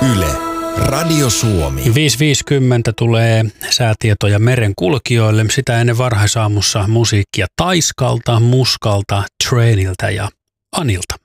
Yle, Radio Suomi. 5.50 tulee säätietoja merenkulkijoille. Sitä ennen varhaisaamussa musiikkia Taiskalta, Muskalta, Trainiltä ja Anilta.